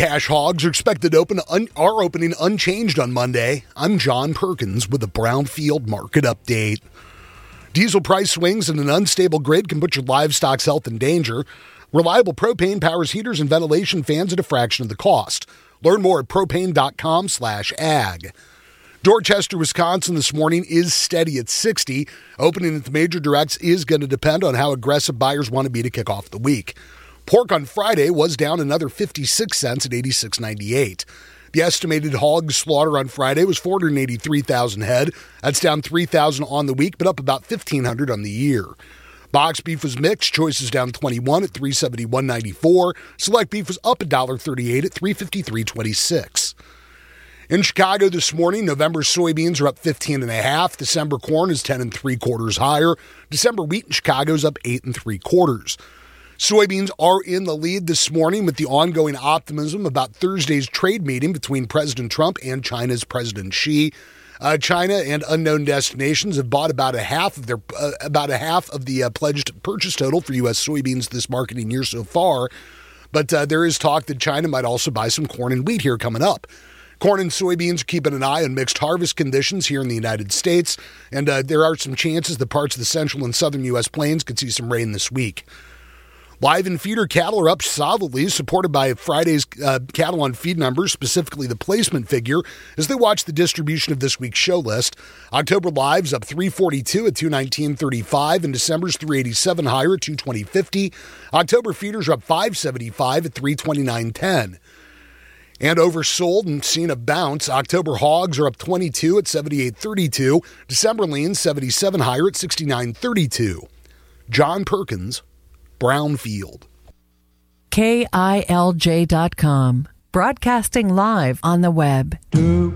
cash hogs are expected to are opening unchanged on Monday. I'm John Perkins with a Brownfield market update. Diesel price swings in an unstable grid can put your livestock's health in danger. Reliable propane powers heaters and ventilation fans at a fraction of the cost. Learn more at propane.com/ag. Dorchester, Wisconsin this morning is steady at 60. Opening at the major directs is going to depend on how aggressive buyers want to be to kick off the week. Pork on Friday was down another 56 cents at $86.98. The estimated hog slaughter on Friday was 483,000 head. That's down 3,000 on the week, but up about 1,500 on the year. Box beef was mixed. Choices down 21 at $371.94. Select beef was up $1.38 at $353.26. In Chicago this morning, November soybeans are up 15.5. December corn is 10 3/4 higher. December wheat in Chicago is up 8 3/4. Soybeans are in the lead this morning with the ongoing optimism about Thursday's trade meeting between President Trump and China's President Xi. China and unknown destinations have bought about a half of the pledged purchase total for U.S. soybeans this marketing year so far. But there is talk that China might also buy some corn and wheat here coming up. Corn and soybeans are keeping an eye on mixed harvest conditions here in the United States, and there are some chances that parts of the central and southern U.S. plains could see some rain this week. Live and feeder cattle are up solidly, supported by Friday's cattle on feed numbers, specifically the placement figure, as they watch the distribution of this week's show list. October lives up 342 at 219.35, and December's 387 higher at 220.50. October feeders are up 575 at 329.10. And oversold and seen a bounce. October hogs are up 22 at 78.32. December lean 77 higher at 69.32. John Perkins, Brownfield. KILJ.com. Broadcasting live on the web.